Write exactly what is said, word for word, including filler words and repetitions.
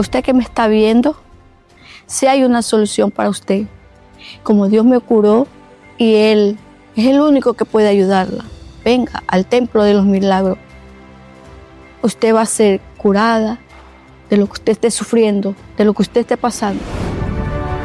Usted que me está viendo, si hay una solución para usted, como Dios me curó y Él es el único que puede ayudarla, venga al templo de los milagros. Usted va a ser curada de lo que usted esté sufriendo, de lo que usted esté pasando.